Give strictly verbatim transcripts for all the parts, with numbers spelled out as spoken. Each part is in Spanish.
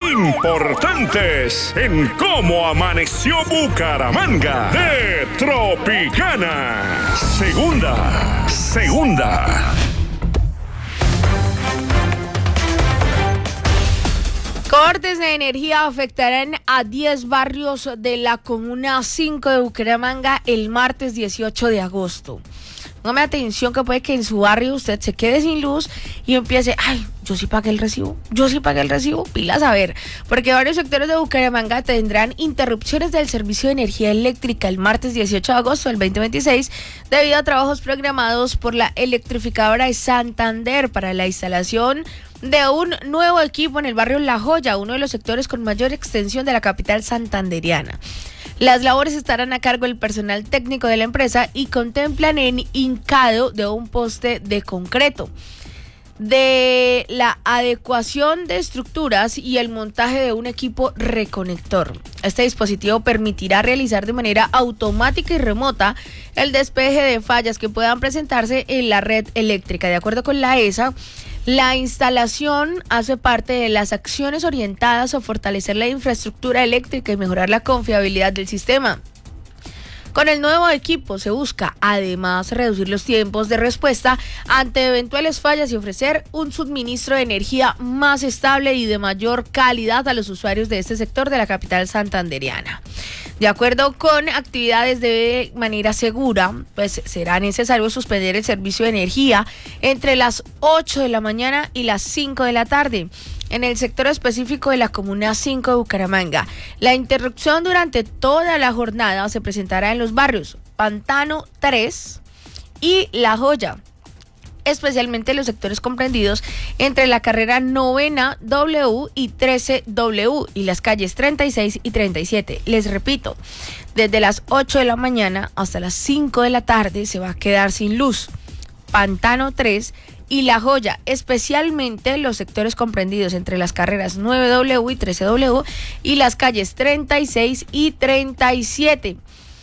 importantes en cómo amaneció Bucaramanga de Tropicana. Segunda, segunda. Cortes de energía afectarán a diez barrios de la Comuna cinco de Bucaramanga el martes dieciocho de agosto. Póngame atención que puede que en su barrio usted se quede sin luz y empiece, ay, yo sí pagué el recibo, yo sí pagué el recibo, pilas a ver, porque varios sectores de Bucaramanga tendrán interrupciones del servicio de energía eléctrica el martes dieciocho de agosto del veinte veintiséis debido a trabajos programados por la electrificadora de Santander para la instalación de un nuevo equipo en el barrio La Joya, uno de los sectores con mayor extensión de la capital santandereana. Las labores estarán a cargo del personal técnico de la empresa y contemplan el hincado de un poste de concreto, de la adecuación de estructuras y el montaje de un equipo reconector. Este dispositivo permitirá realizar de manera automática y remota el despeje de fallas que puedan presentarse en la red eléctrica. De acuerdo con la E S A, la instalación hace parte de las acciones orientadas a fortalecer la infraestructura eléctrica y mejorar la confiabilidad del sistema. Con el nuevo equipo se busca, además, reducir los tiempos de respuesta ante eventuales fallas y ofrecer un suministro de energía más estable y de mayor calidad a los usuarios de este sector de la capital santandereana. De acuerdo con actividades de manera segura, pues será necesario suspender el servicio de energía entre las ocho de la mañana y las cinco de la tarde. En el sector específico de la Comuna cinco de Bucaramanga, la interrupción durante toda la jornada se presentará en los barrios Pantano tres y La Joya, especialmente en los sectores comprendidos entre la carrera novena W y trece W y las calles treinta y seis y treinta y siete. Les repito, desde las ocho de la mañana hasta las cinco de la tarde se va a quedar sin luz. Pantano tres y La Joya, especialmente los sectores comprendidos entre las carreras nueve W y trece W y las calles treinta y seis y treinta y siete.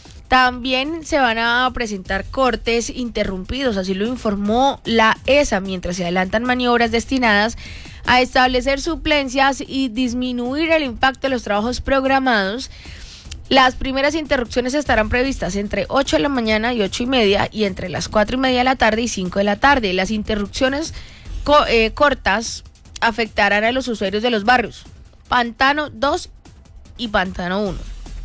También se van a presentar cortes interrumpidos, así lo informó la E S A, mientras se adelantan maniobras destinadas a establecer suplencias y disminuir el impacto de los trabajos programados. Las primeras interrupciones estarán previstas entre ocho de la mañana y ocho y media y entre las cuatro y media de la tarde y cinco de la tarde. Las interrupciones co- eh, cortas afectarán a los usuarios de los barrios Pantano dos y Pantano uno.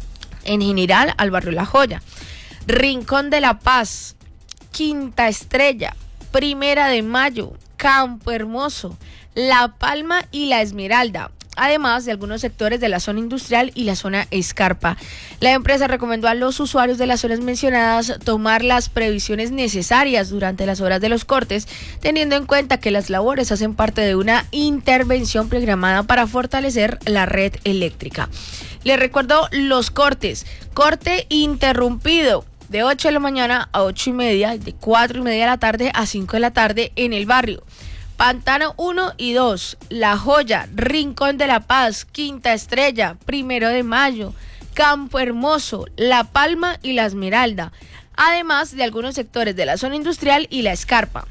En general, al barrio La Joya, Rincón de la Paz, Quinta Estrella, Primera de Mayo, Campo Hermoso, La Palma y La Esmeralda, además de algunos sectores de la zona industrial y la zona Escarpa. La empresa recomendó a los usuarios de las zonas mencionadas tomar las previsiones necesarias durante las horas de los cortes, teniendo en cuenta que las labores hacen parte de una intervención programada para fortalecer la red eléctrica. Les recuerdo los cortes. Corte interrumpido de ocho de la mañana a ocho y media, de cuatro y media de la tarde a cinco de la tarde en el barrio Pantano uno y dos, La Joya, Rincón de la Paz, Quinta Estrella, Primero de Mayo, Campo Hermoso, La Palma y La Esmeralda, además de algunos sectores de la zona industrial y la Escarpa.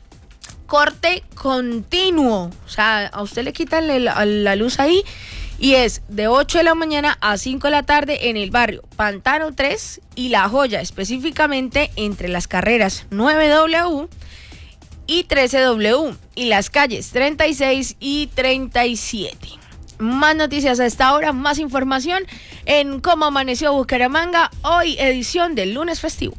Corte continuo, o sea, a usted le quitan la, la luz ahí y es de ocho de la mañana a cinco de la tarde en el barrio Pantano tres y La Joya, específicamente entre las carreras nueve W y trece W y las calles treinta y seis y treinta y siete. Más noticias a esta hora, más información en Cómo Amaneció Bucaramanga, hoy edición del lunes festivo.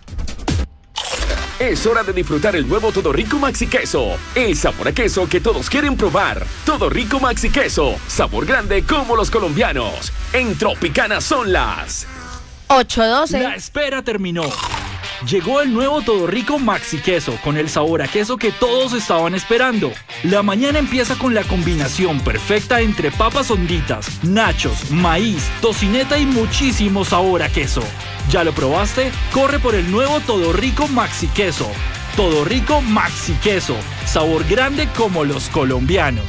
Es hora de disfrutar el nuevo Todo Rico Maxi Queso, el sabor a queso que todos quieren probar. Todo Rico Maxi Queso, sabor grande como los colombianos. En Tropicana son las ocho doce. La espera terminó. Llegó el nuevo Todo Rico Maxi Queso con el sabor a queso que todos estaban esperando. La mañana empieza con la combinación perfecta entre papas honditas, nachos, maíz, tocineta y muchísimo sabor a queso. ¿Ya lo probaste? Corre por el nuevo Todo Rico Maxi Queso. Todo Rico Maxi Queso, sabor grande como los colombianos.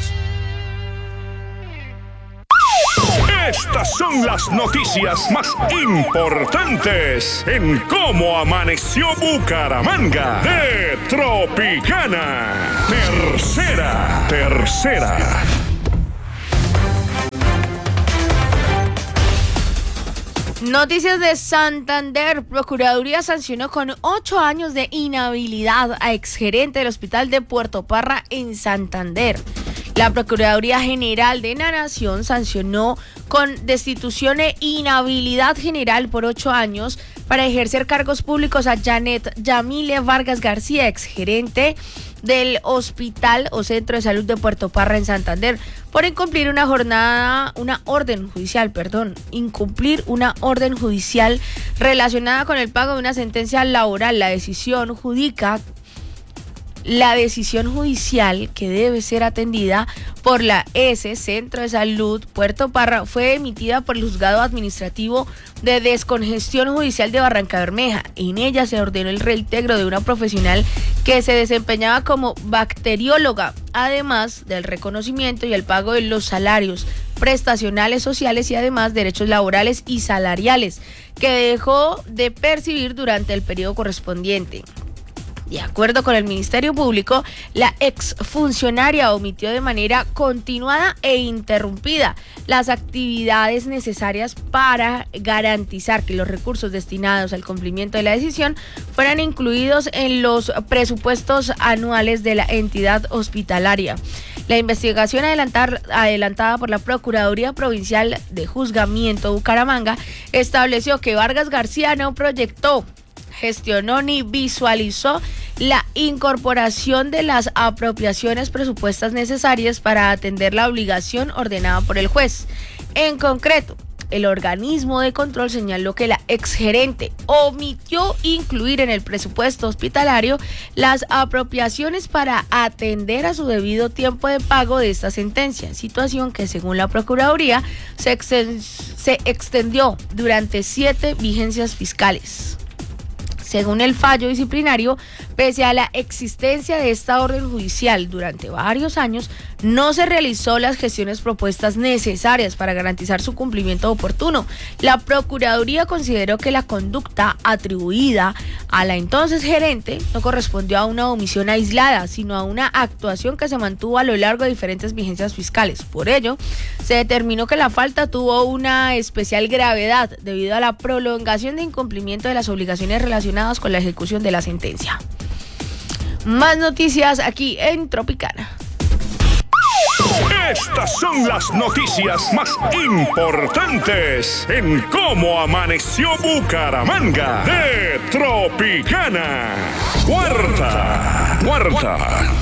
Estas son las noticias más importantes en Cómo Amaneció Bucaramanga de Tropicana. Tercera, tercera. Noticias de Santander. Procuraduría sancionó con ocho años de inhabilidad a exgerente del Hospital de Puerto Parra en Santander. La Procuraduría General de la Nación sancionó con destitución e inhabilidad general por ocho años para ejercer cargos públicos a Janet Yamile Vargas García, exgerente del Hospital o Centro de Salud de Puerto Parra en Santander, por incumplir una jornada, una orden judicial, perdón, incumplir una orden judicial relacionada con el pago de una sentencia laboral. La decisión judica La decisión judicial que debe ser atendida por la S, Centro de Salud Puerto Parra, fue emitida por el Juzgado Administrativo de Descongestión Judicial de Barranca Bermeja. En ella se ordenó el reintegro de una profesional que se desempeñaba como bacterióloga, además del reconocimiento y el pago de los salarios, prestacionales sociales y además derechos laborales y salariales que dejó de percibir durante el periodo correspondiente. De acuerdo con el Ministerio Público, la exfuncionaria omitió de manera continuada e interrumpida las actividades necesarias para garantizar que los recursos destinados al cumplimiento de la decisión fueran incluidos en los presupuestos anuales de la entidad hospitalaria. La investigación adelantar, adelantada por la Procuraduría Provincial de Juzgamiento Bucaramanga estableció que Vargas García no proyectó, gestionó ni visualizó la incorporación de las apropiaciones presupuestas necesarias para atender la obligación ordenada por el juez. En concreto, el organismo de control señaló que la exgerente omitió incluir en el presupuesto hospitalario las apropiaciones para atender a su debido tiempo de pago de esta sentencia, situación que según la Procuraduría se, exten- se extendió durante siete vigencias fiscales. Según el fallo disciplinario, pese a la existencia de esta orden judicial durante varios años, no se realizó las gestiones propuestas necesarias para garantizar su cumplimiento oportuno. La Procuraduría consideró que la conducta atribuida a la entonces gerente no correspondió a una omisión aislada, sino a una actuación que se mantuvo a lo largo de diferentes vigencias fiscales. Por ello, se determinó que la falta tuvo una especial gravedad debido a la prolongación de incumplimiento de las obligaciones relacionadas con la ejecución de la sentencia. Más noticias aquí en Tropicana. Estas son las noticias más importantes en Cómo Amaneció Bucaramanga de Tropicana. Cuarta, cuarta.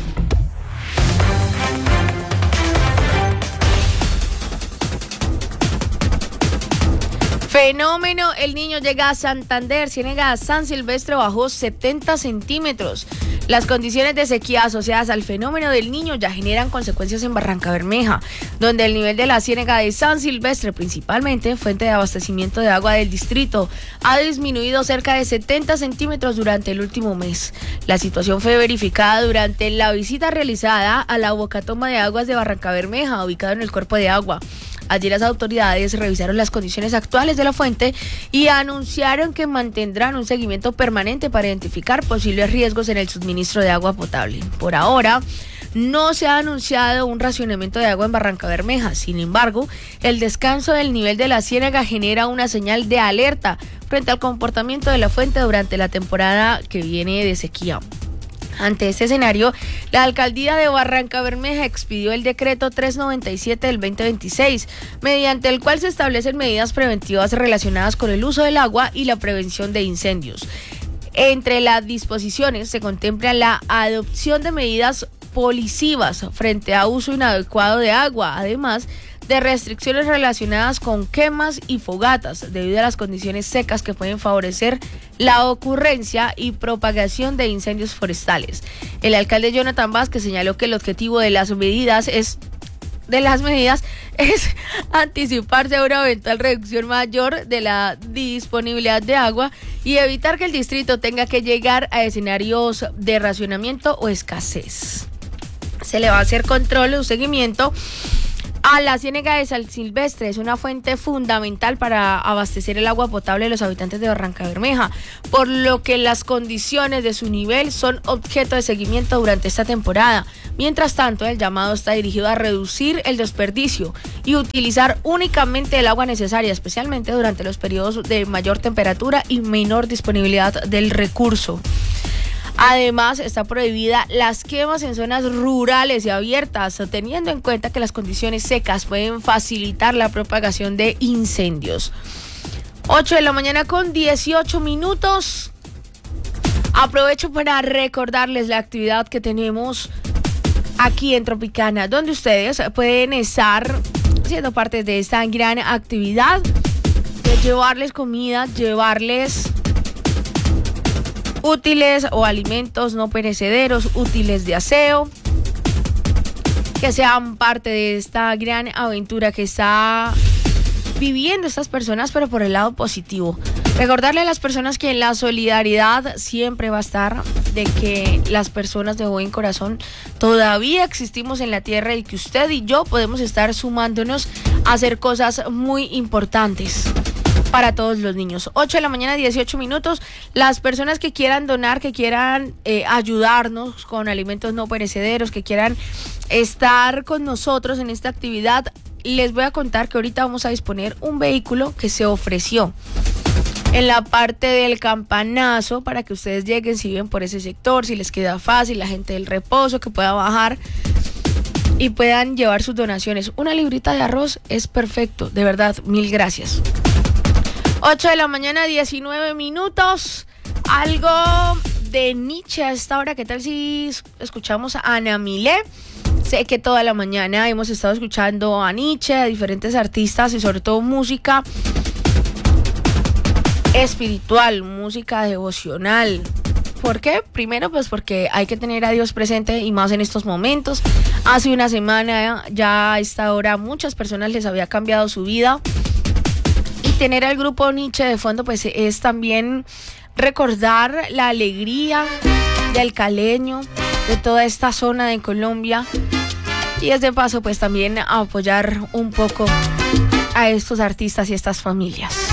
Fenómeno El Niño llega a Santander. Ciénega San Silvestre bajó setenta centímetros. Las condiciones de sequía asociadas al fenómeno del Niño ya generan consecuencias en Barranca Bermeja, donde el nivel de la ciénega de San Silvestre, principalmente fuente de abastecimiento de agua del distrito, ha disminuido cerca de setenta centímetros durante el último mes. La situación fue verificada durante la visita realizada a la bocatoma de aguas de Barranca Bermeja, ubicado en el cuerpo de agua. Allí las autoridades revisaron las condiciones actuales de la fuente y anunciaron que mantendrán un seguimiento permanente para identificar posibles riesgos en el suministro de agua potable. Por ahora, no se ha anunciado un racionamiento de agua en Barranca Bermeja. Sin embargo, el descanso del nivel de la ciénaga genera una señal de alerta frente al comportamiento de la fuente durante la temporada que viene de sequía. Ante este escenario, la alcaldía de Barranca Bermeja expidió el decreto trescientos noventa y siete del veinte veintiséis, mediante el cual se establecen medidas preventivas relacionadas con el uso del agua y la prevención de incendios. Entre las disposiciones se contempla la adopción de medidas policivas frente a uso inadecuado de agua, además de restricciones relacionadas con quemas y fogatas debido a las condiciones secas que pueden favorecer la ocurrencia y propagación de incendios forestales. El alcalde Jonathan Vázquez señaló que el objetivo de las medidas es de las medidas es anticiparse a una eventual reducción mayor de la disponibilidad de agua y evitar que el distrito tenga que llegar a escenarios de racionamiento o escasez. Se le va a hacer control o seguimiento A la ciénaga de Sal Silvestre es una fuente fundamental para abastecer el agua potable de los habitantes de Barrancabermeja, por lo que las condiciones de su nivel son objeto de seguimiento durante esta temporada. Mientras tanto, el llamado está dirigido a reducir el desperdicio y utilizar únicamente el agua necesaria, especialmente durante los periodos de mayor temperatura y menor disponibilidad del recurso. Además, está prohibida las quemas en zonas rurales y abiertas, teniendo en cuenta que las condiciones secas pueden facilitar la propagación de incendios. ocho de la mañana con dieciocho minutos. Aprovecho para recordarles la actividad que tenemos aquí en Tropicana, donde ustedes pueden estar siendo parte de esta gran actividad de llevarles comida, llevarles útiles o alimentos no perecederos, útiles de aseo, que sean parte de esta gran aventura que está viviendo estas personas, pero por el lado positivo. Recordarle a las personas que la solidaridad siempre va a estar, de que las personas de buen corazón todavía existimos en la tierra y que usted y yo podemos estar sumándonos a hacer cosas muy importantes para todos los niños. ocho de la mañana, dieciocho minutos. Las personas que quieran donar, que quieran eh, ayudarnos con alimentos no perecederos, que quieran estar con nosotros en esta actividad, les voy a contar que ahorita vamos a disponer un vehículo que se ofreció en la parte del Campanazo para que ustedes lleguen, si viven por ese sector, si les queda fácil, la gente del Reposo que pueda bajar y puedan llevar sus donaciones. Una librita de arroz es perfecto, de verdad, mil gracias. ocho de la mañana, diecinueve minutos. Algo de Nietzsche a esta hora. ¿Qué tal si escuchamos a Ana Milé? Sé que toda la mañana hemos estado escuchando a Nietzsche, a diferentes artistas y sobre todo música espiritual, música devocional. ¿Por qué? Primero, pues porque hay que tener a Dios presente y más en estos momentos. Hace una semana ya a esta hora muchas personas les había cambiado su vida. Tener al grupo Nietzsche de fondo pues es también recordar la alegría del caleño, de toda esta zona de Colombia, y es de paso pues también apoyar un poco a estos artistas y estas familias.